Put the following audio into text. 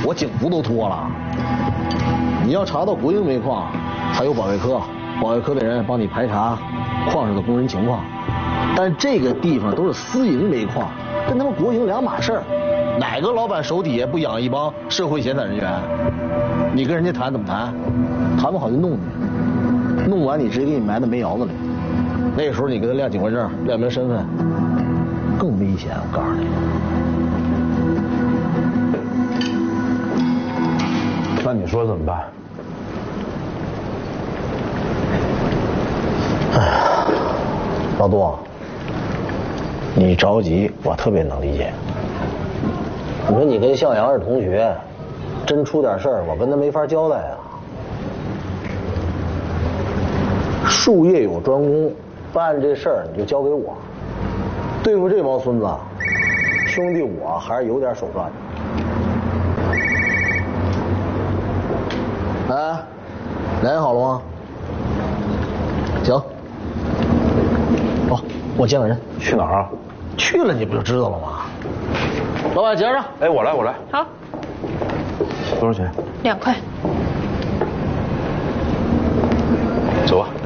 我警服都脱了。你要查到国营煤矿，还有保卫科，保卫科的人帮你排查矿上的工人情况。但这个地方都是私营煤矿，跟他们国营两码事儿。哪个老板手底下不养一帮社会闲散人员？你跟人家谈怎么谈？谈不好就弄你，弄完你直接给你埋到煤窑子里。那个时候你给他亮警官证、亮明身份，更危险。我告诉你。 那你说怎么办？ 哎，老杜，你着急，我特别能理解。你说你跟向阳是同学，真出点事儿，我跟他没法交代啊。术业有专攻，办这事儿你就交给我。对付这帮孙子，兄弟我还是有点手段的。哎，联系好了吗？行。哦，我见个人。 去哪儿啊？ 去了你不就知道了吗？老板结账。 哎，我来。 好。 多少钱？ 2块。 走吧。